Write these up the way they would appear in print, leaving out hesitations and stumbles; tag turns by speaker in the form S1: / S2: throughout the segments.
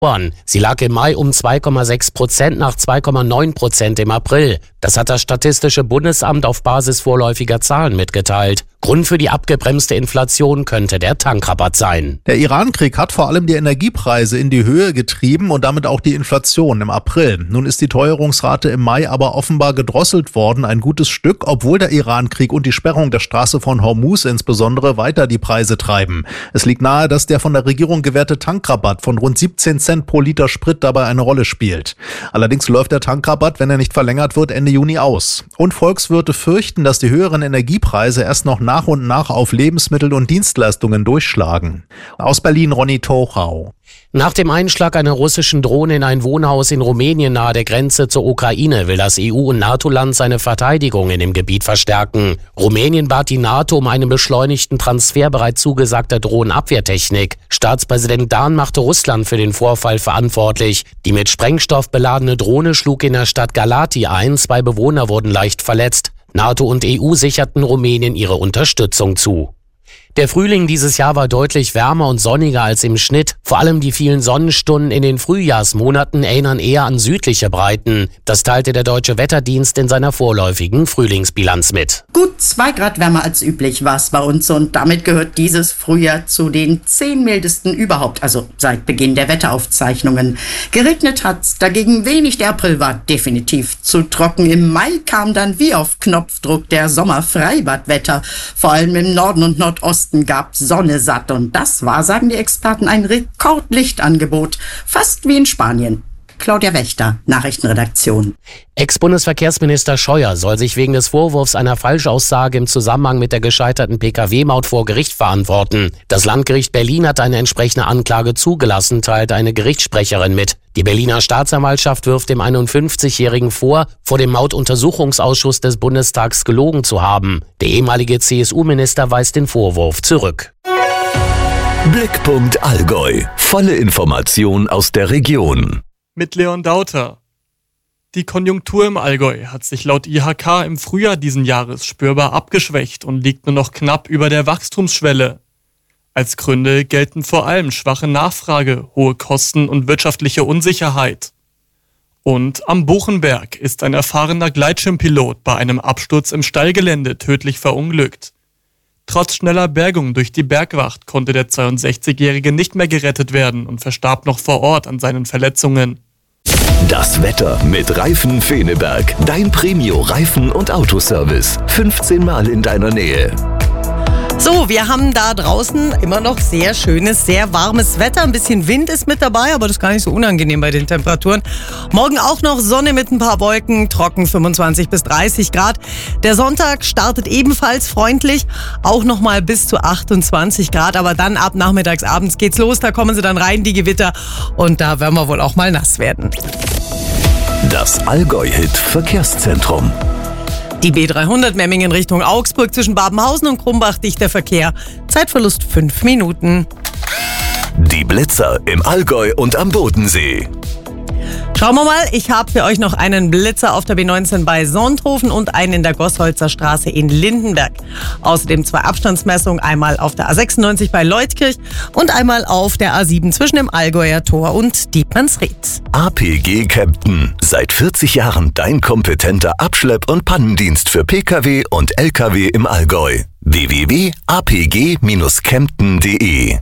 S1: Sie lag im Mai um 2,6% nach 2,9% im April. Das hat das Statistische Bundesamt auf Basis vorläufiger Zahlen mitgeteilt. Grund für die abgebremste Inflation könnte der Tankrabatt sein.
S2: Der Iran-Krieg hat vor allem die Energiepreise in die Höhe getrieben und damit auch die Inflation im April. Nun ist die Teuerungsrate im Mai aber offenbar gedrosselt worden, ein gutes Stück, obwohl der Iran-Krieg und die Sperrung der Straße von Hormuz insbesondere weiter die Preise treiben. Es liegt nahe, dass der von der Regierung gewährte Tankrabatt von rund 17 Cent pro Liter Sprit dabei eine Rolle spielt. Allerdings läuft der Tankrabatt, wenn er nicht verlängert wird, Ende Juni aus. Und Volkswirte fürchten, dass die höheren Energiepreise erst noch nach und nach auf Lebensmittel und Dienstleistungen durchschlagen. Aus Berlin Ronny Tochau.
S1: Nach dem Einschlag einer russischen Drohne in ein Wohnhaus in Rumänien nahe der Grenze zur Ukraine will das EU- und NATO-Land seine Verteidigung in dem Gebiet verstärken. Rumänien bat die NATO um einen beschleunigten Transfer bereits zugesagter Drohnenabwehrtechnik. Staatspräsident Dahn machte Russland für den Vorfall verantwortlich. Die mit Sprengstoff beladene Drohne schlug in der Stadt Galati ein, 2 Bewohner wurden leicht verletzt. NATO und EU sicherten Rumänien ihre Unterstützung zu. Der Frühling dieses Jahr war deutlich wärmer und sonniger als im Schnitt. Vor allem die vielen Sonnenstunden in den Frühjahrsmonaten erinnern eher an südliche Breiten. Das teilte der Deutsche Wetterdienst in seiner vorläufigen Frühlingsbilanz mit.
S3: Gut 2 Grad wärmer als üblich war es bei uns und damit gehört dieses Frühjahr zu den 10 mildesten überhaupt, also seit Beginn der Wetteraufzeichnungen. Geregnet hat's dagegen wenig, der April war definitiv zu trocken. Im Mai kam dann wie auf Knopfdruck der Sommerfreibadwetter. Vor allem im Norden und Nordosten gab Sonne satt und das war, sagen die Experten, ein Rekordlichtangebot, fast wie in Spanien. Claudia Wächter, Nachrichtenredaktion.
S1: Ex-Bundesverkehrsminister Scheuer soll sich wegen des Vorwurfs einer Falschaussage im Zusammenhang mit der gescheiterten Pkw-Maut vor Gericht verantworten. Das Landgericht Berlin hat eine entsprechende Anklage zugelassen, teilte eine Gerichtssprecherin mit. Die Berliner Staatsanwaltschaft wirft dem 51-Jährigen vor dem Mautuntersuchungsausschuss des Bundestags gelogen zu haben. Der ehemalige CSU-Minister weist den Vorwurf zurück.
S4: Blickpunkt Allgäu. Volle Information aus der Region.
S5: Mit Leon Dauter. Die Konjunktur im Allgäu hat sich laut IHK im Frühjahr diesen Jahres spürbar abgeschwächt und liegt nur noch knapp über der Wachstumsschwelle. Als Gründe gelten vor allem schwache Nachfrage, hohe Kosten und wirtschaftliche Unsicherheit. Und am Buchenberg ist ein erfahrener Gleitschirmpilot bei einem Absturz im Stallgelände tödlich verunglückt. Trotz schneller Bergung durch die Bergwacht konnte der 62-Jährige nicht mehr gerettet werden und verstarb noch vor Ort an seinen Verletzungen.
S4: Das Wetter mit Reifen Feneberg. Dein Premio-Reifen- und Autoservice. 15 Mal in deiner Nähe.
S6: So, wir haben da draußen immer noch sehr schönes, sehr warmes Wetter. Ein bisschen Wind ist mit dabei, aber das ist gar nicht so unangenehm bei den Temperaturen. Morgen auch noch Sonne mit ein paar Wolken, trocken 25 bis 30 Grad. Der Sonntag startet ebenfalls freundlich, auch nochmal bis zu 28 Grad. Aber dann ab nachmittags, abends geht's los, da kommen sie dann rein, die Gewitter. Und da werden wir wohl auch mal nass werden.
S4: Das Allgäu-Hit Verkehrszentrum.
S6: Die B300 Memmingen Richtung Augsburg zwischen Babenhausen und Krumbach, dichter Verkehr. Zeitverlust 5 Minuten.
S4: Die Blitzer im Allgäu und am Bodensee.
S6: Schauen wir mal, ich habe für euch noch einen Blitzer auf der B19 bei Sonthofen und einen in der Gossholzer Straße in Lindenberg. Außerdem 2 Abstandsmessungen, einmal auf der A96 bei Leutkirch und einmal auf der A7 zwischen dem Allgäuer Tor und Dietmannsried.
S4: APG Kempten. Seit 40 Jahren dein kompetenter Abschlepp- und Pannendienst für Pkw und Lkw im Allgäu. www.apg-kempten.de.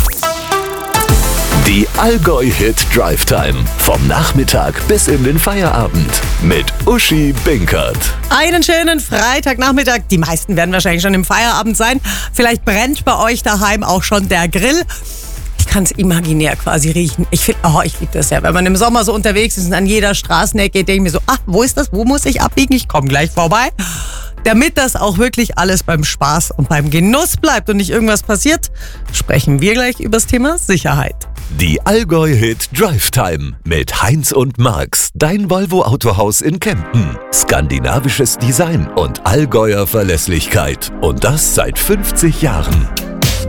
S4: Die Allgäu-Hit Drive Time. Vom Nachmittag bis in den Feierabend. Mit Uschi Binkert.
S6: Einen schönen Freitagnachmittag. Die meisten werden wahrscheinlich schon im Feierabend sein. Vielleicht brennt bei euch daheim auch schon der Grill. Ich kann es imaginär quasi riechen. Ich liebe das ja. Wenn man im Sommer so unterwegs ist und an jeder Straßenecke, denke ich mir so, wo ist das? Wo muss ich abbiegen? Ich komme gleich vorbei. Damit das auch wirklich alles beim Spaß und beim Genuss bleibt und nicht irgendwas passiert, sprechen wir gleich über das Thema Sicherheit.
S4: Die Allgäu-Hit Drive Time mit Heinz und Marx, dein Volvo-Autohaus in Kempten. Skandinavisches Design und Allgäuer Verlässlichkeit. Und das seit 50 Jahren.